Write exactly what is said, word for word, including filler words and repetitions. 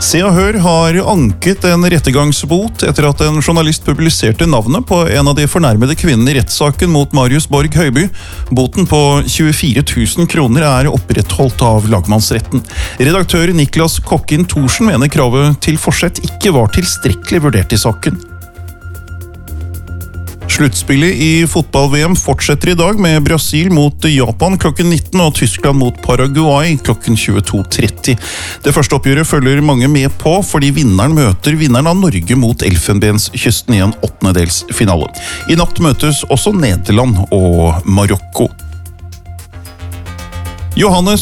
Se og Hør har anket en rettergangsbot etter at en journalist publiserte navnet på en av de fornærmede kvinnene i rettssaken mot Marius Borg Høiby. Boten på tjuefire tusen kroner er opprettholdt av lagmannsretten. Redaktør Niklas Kokkin Thorsen mener kravet til forsett ikke var tilstrekkelig vurdert i saken. Sluttspillet i fotball-V M fortsetter i dag med Brasil mot Japan klokken nitten og Tyskland mot Paraguay klokken tjueto tretti. Det første oppgjøret følger mange med på, fordi vinneren møter vinneren av Norge mot Elfenbenskysten i en åttendedelsfinale. I natt møtes også Nederland og Marokko. Johannes